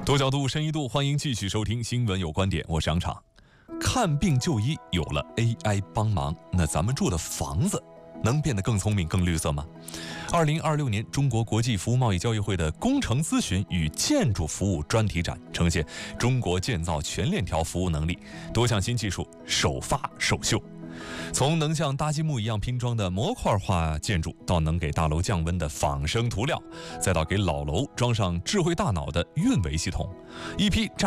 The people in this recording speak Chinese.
多角度、深一度，欢迎继续收听《新闻有观点》，我是杨昶。看病就医有了 AI 帮忙，那咱们住的房子能变得更聪明、更绿色吗？2026年中国国际服务贸易交易会的工程咨询与建筑服务专题展呈现中国建造全链条服务能力，多项新技术首发首秀。从能像搭积木一样拼装的模块化建筑，到能给大楼降温的仿生涂料，再到给老楼装上智慧大脑的运维系统，一批